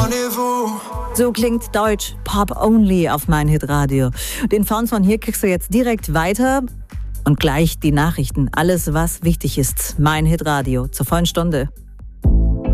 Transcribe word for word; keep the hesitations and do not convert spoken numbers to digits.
So klingt Deutsch Pop Only auf mein Hitradio. Den Sound hier kriegst du jetzt direkt weiter und gleich die Nachrichten. Alles, was wichtig ist. Mein Hitradio zur vollen Stunde.